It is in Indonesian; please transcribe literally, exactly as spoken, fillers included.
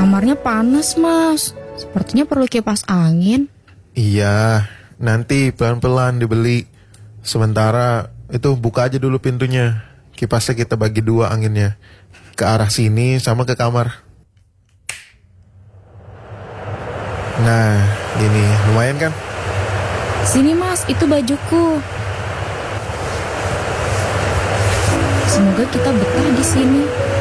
Kamarnya panas, Mas. Sepertinya perlu kipas angin. Iya, nanti pelan-pelan dibeli. Sementara itu buka aja dulu pintunya. Kipasnya kita bagi dua anginnya. Ke arah sini sama ke kamar. Nah, gini, lumayan kan? Sini, Mas, itu bajuku. Semoga kita betah di sini.